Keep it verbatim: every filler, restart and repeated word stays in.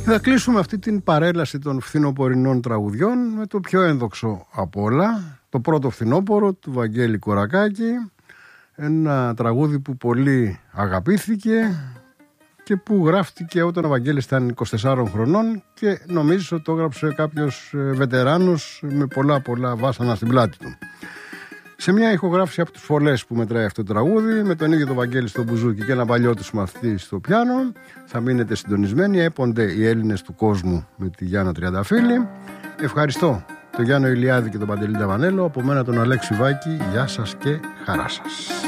Θα κλείσουμε αυτή την παρέλαση των φθινοπορεινών τραγουδιών με το πιο ένδοξο από όλα, το πρώτο φθινόπωρο του Βαγγέλη Κορακάκη, ένα τραγούδι που πολύ αγαπήθηκε και που γράφτηκε όταν ο Βαγγέλης ήταν είκοσι τεσσάρων χρονών και νομίζω ότι το έγραψε κάποιος βετεράνος με πολλά πολλά βάσανα στην πλάτη του. Σε μια ηχογράφηση από τις φωλές που μετράει αυτό το τραγούδι, με τον ίδιο τον Βαγγέλη στο μπουζούκι και ένα παλιό του μαθητή στο πιάνο, θα μείνετε συντονισμένοι. Έπονται οι Έλληνες του κόσμου με τη Γιάννα Τριανταφύλλη. Ευχαριστώ τον Γιάννο Ηλιάδη και τον Παντελή Ταβανέλο. Από μένα τον Αλέξη Βάκη, γεια σας και χαρά σας.